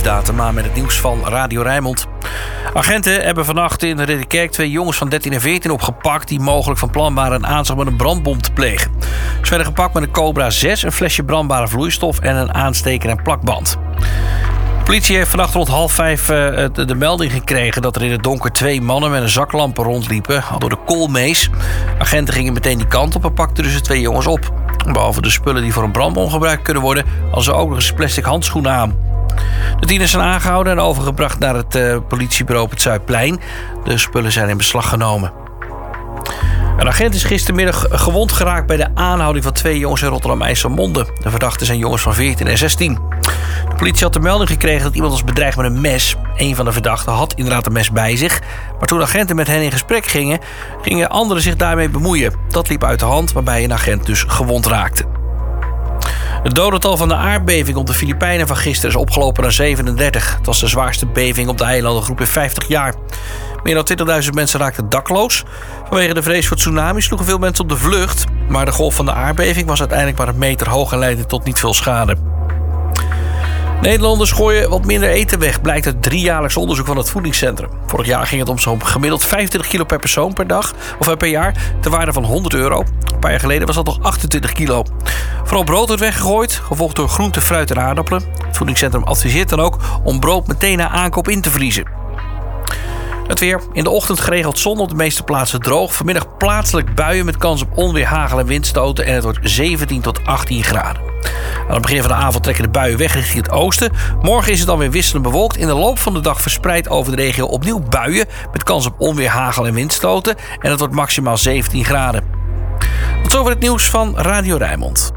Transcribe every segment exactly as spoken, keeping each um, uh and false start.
Datema met het nieuws van Radio Rijnmond. Agenten hebben vannacht in Ridderkerk twee jongens van dertien en veertien opgepakt die mogelijk van plan waren een aanslag met een brandbom te plegen. Ze werden gepakt met een Cobra zes, een flesje brandbare vloeistof en een aansteker en plakband. De politie heeft vannacht rond half vijf uh, de, de melding gekregen dat er in het donker twee mannen met een zaklampen rondliepen door de Koolmees. Agenten gingen meteen die kant op en pakten dus de twee jongens op. Behalve de spullen die voor een brandbom gebruikt kunnen worden, hadden ze ook nog eens plastic handschoenen aan. De tieners zijn aangehouden en overgebracht naar het uh, politiebureau op het Zuidplein. De spullen zijn in beslag genomen. Een agent is gistermiddag gewond geraakt bij de aanhouding van twee jongens in Rotterdam-IJsselmonde. De verdachten zijn jongens van veertien en zestien. De politie had de melding gekregen dat iemand was bedreigd met een mes. Een van de verdachten had inderdaad een mes bij zich. Maar toen agenten met hen in gesprek gingen, gingen anderen zich daarmee bemoeien. Dat liep uit de hand, waarbij een agent dus gewond raakte. Het dodental van de aardbeving op de Filipijnen van gisteren is opgelopen naar zevenendertig. Het was de zwaarste beving op de eilandengroep in vijftig jaar. Meer dan twintigduizend mensen raakten dakloos. Vanwege de vrees voor tsunami sloegen veel mensen op de vlucht. Maar de golf van de aardbeving was uiteindelijk maar een meter hoog en leidde tot niet veel schade. Nederlanders gooien wat minder eten weg, blijkt uit driejaarlijks onderzoek van het Voedingscentrum. Vorig jaar ging het om zo'n gemiddeld vijfentwintig kilo per persoon per dag, of per jaar, ter waarde van honderd euro. Een paar jaar geleden was dat nog achtentwintig kilo. Vooral brood wordt weggegooid, gevolgd door groente, fruit en aardappelen. Het Voedingscentrum adviseert dan ook om brood meteen na aankoop in te vriezen. Het weer. In de ochtend geregeld zon, op de meeste plaatsen droog. Vanmiddag plaatselijk buien met kans op onweer, hagel en windstoten. En het wordt zeventien tot achttien graden. Aan het begin van de avond trekken de buien weg richting het oosten. Morgen is het dan weer wisselend bewolkt. In de loop van de dag verspreid over de regio opnieuw buien met kans op onweer, hagel en windstoten. En het wordt maximaal zeventien graden. Tot zover het nieuws van Radio Rijnmond.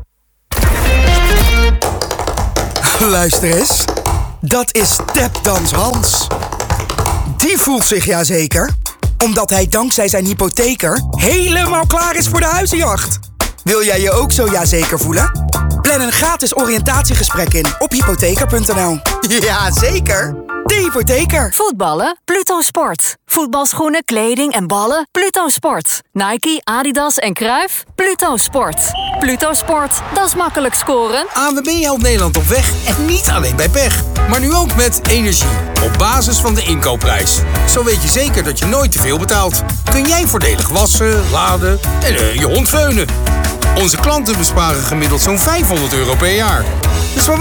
Luister eens. Dat is Tapdans Hans. Die voelt zich ja zeker, omdat hij dankzij zijn hypotheker helemaal klaar is voor de huizenjacht. Wil jij je ook zo ja zeker voelen? Plan een gratis oriëntatiegesprek in op hypotheker punt n l. Ja, zeker. De Hypotheker. Voetballen? Pluto Sport. Voetbalschoenen, kleding en ballen? Pluto Sport. Nike, Adidas en Cruijff? Pluto Sport. Pluto Sport, dat is makkelijk scoren. A N W B helpt Nederland op weg en niet alleen bij pech. Maar nu ook met energie. Op basis van de inkoopprijs. Zo weet je zeker dat je nooit te veel betaalt. Kun jij voordelig wassen, laden en uh, je hond veunen. Onze klanten besparen gemiddeld zo'n vijfhonderd euro per jaar. Dus waar